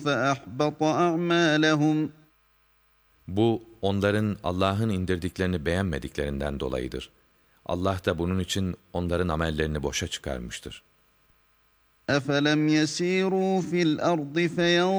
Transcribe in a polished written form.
فَأَحْبَطَ أَعْمَالَهُمْ. Bu, onların Allah'ın indirdiklerini beğenmediklerinden dolayıdır. Allah da bunun için onların amellerini boşa çıkarmıştır. أَفَلَمْ يَسِيرُوا فِي الْأَرْضِ